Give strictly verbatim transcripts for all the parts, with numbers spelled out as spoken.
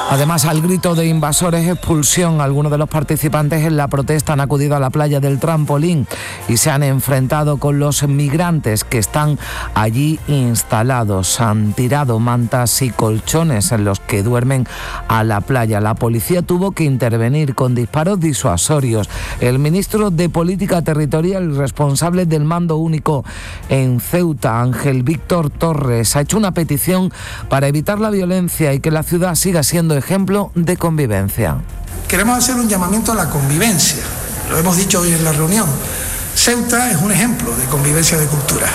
Además, al grito de invasores, expulsión, algunos de los participantes en la protesta han acudido a la playa del Trampolín y se han enfrentado con los migrantes que están allí instalados. Han tirado mantas y colchones en los que duermen a la playa. La policía tuvo que intervenir con disparos disuasorios. El ministro de Política Territorial y responsable del mando único en Ceuta, Ángel Víctor Torres, ha hecho una petición para evitar la violencia y que la ciudad siga siendo ejemplo de convivencia. Queremos hacer un llamamiento a la convivencia, lo hemos dicho hoy en la reunión. Ceuta es un ejemplo de convivencia de cultura,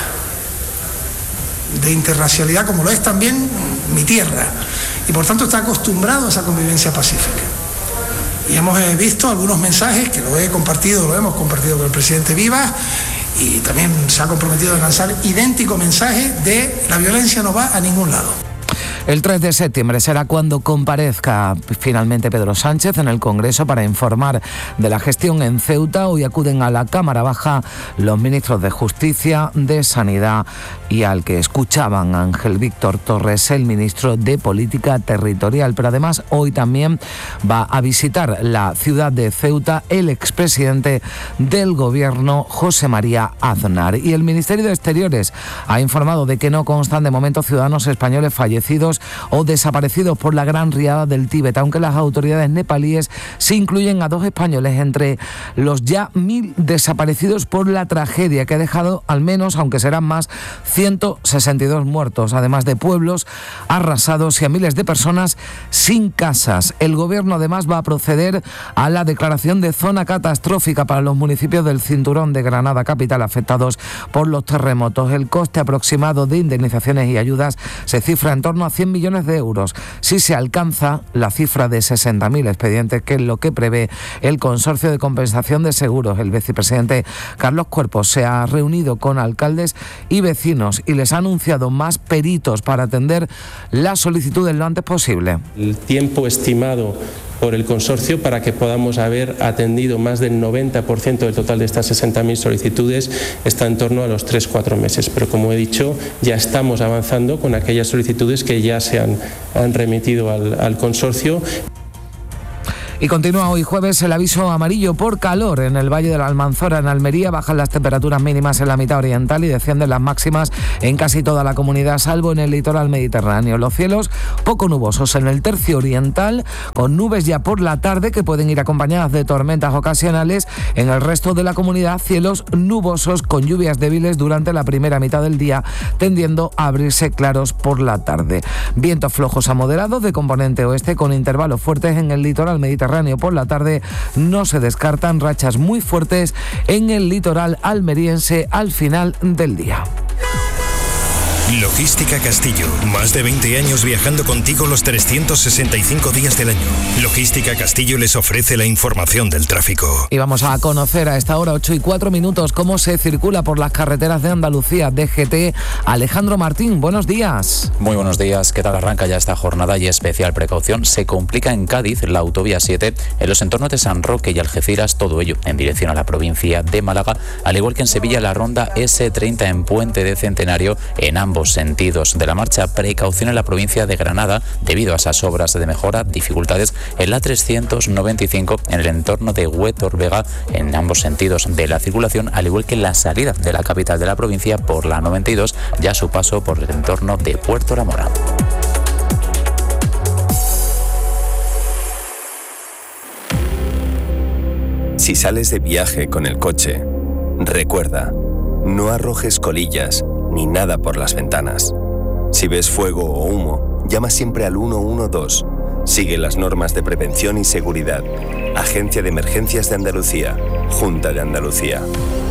de interracialidad, como lo es también mi tierra, y por tanto está acostumbrado a esa convivencia pacífica. Y hemos visto algunos mensajes que lo he compartido, lo hemos compartido con el presidente Vivas, y también se ha comprometido a lanzar idéntico mensaje de la violencia no va a ningún lado. El tres de septiembre será cuando comparezca finalmente Pedro Sánchez en el Congreso para informar de la gestión en Ceuta. Hoy acuden a la Cámara Baja los ministros de Justicia, de Sanidad y al que escuchaban Ángel Víctor Torres, el ministro de Política Territorial. Pero además hoy también va a visitar la ciudad de Ceuta el expresidente del Gobierno, José María Aznar. Y el Ministerio de Exteriores ha informado de que no constan de momento ciudadanos españoles fallecidos o desaparecidos por la gran riada del Tíbet, aunque las autoridades nepalíes sí incluyen a dos españoles entre los ya mil desaparecidos por la tragedia que ha dejado al menos, aunque serán más, ciento sesenta y dos muertos, además de pueblos arrasados y a miles de personas sin casas. El gobierno además va a proceder a la declaración de zona catastrófica para los municipios del cinturón de Granada capital afectados por los terremotos. El coste aproximado de indemnizaciones y ayudas se cifra en torno a cien millones de euros. Si se alcanza la cifra de sesenta mil expedientes, que es lo que prevé el Consorcio de Compensación de Seguros. El vicepresidente Carlos Cuerpo se ha reunido con alcaldes y vecinos y les ha anunciado más peritos para atender las solicitudes lo antes posible. El tiempo estimado por el consorcio para que podamos haber atendido más del noventa por ciento del total de estas sesenta mil solicitudes está en torno a los tres a cuatro meses. Pero como he dicho, ya estamos avanzando con aquellas solicitudes que ya se han, han remitido al, al consorcio. Y continúa hoy jueves el aviso amarillo por calor en el Valle de la Almanzora, en Almería. Bajan las temperaturas mínimas en la mitad oriental y descienden las máximas en casi toda la comunidad, salvo en el litoral mediterráneo. Los cielos poco nubosos en el tercio oriental, con nubes ya por la tarde que pueden ir acompañadas de tormentas ocasionales. En el resto de la comunidad, cielos nubosos con lluvias débiles durante la primera mitad del día, tendiendo a abrirse claros por la tarde. Vientos flojos a moderados de componente oeste con intervalos fuertes en el litoral mediterráneo. Por la tarde no se descartan rachas muy fuertes en el litoral almeriense al final del día. Logística Castillo, más de veinte años viajando contigo los trescientos sesenta y cinco días del año. Logística Castillo les ofrece la información del tráfico. Y vamos a conocer a esta hora, ocho y cuatro minutos, cómo se circula por las carreteras de Andalucía. D G T, Alejandro Martín, buenos días. Muy buenos días, ¿qué tal? Arranca ya esta jornada y especial precaución. Se complica en Cádiz la autovía siete, en los entornos de San Roque y Algeciras, todo ello en dirección a la provincia de Málaga, al igual que en Sevilla la ronda ese treinta en Puente de Centenario, en ambos sentidos de la marcha. Precaución en la provincia de Granada debido a esas obras de mejora, dificultades en la trescientos noventa y cinco en el entorno de Huétor Vega en ambos sentidos de la circulación, al igual que la salida de la capital de la provincia por la noventa y dos, ya su paso por el entorno de Puerto La Mora. Si sales de viaje con el coche, recuerda, no arrojes colillas ni nada por las ventanas. Si ves fuego o humo, llama siempre al uno uno dos. Sigue las normas de prevención y seguridad. Agencia de Emergencias de Andalucía. Junta de Andalucía.